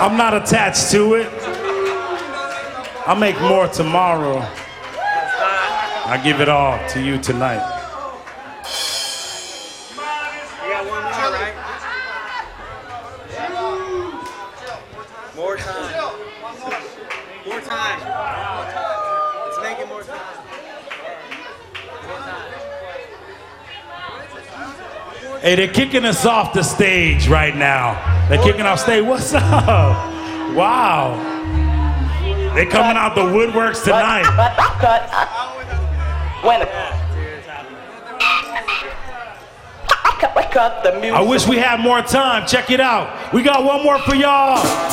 I'm not attached to it. I'll make more tomorrow. I give it all to you tonight. You got one more, right? More time. More time. Let's make it more time. Hey, they're kicking us off the stage right now. They're kicking off stage. What's up? Wow. They're coming out the woodworks tonight. Cut. When cut the music. I wish we had more time. Check it out. We got one more for y'all.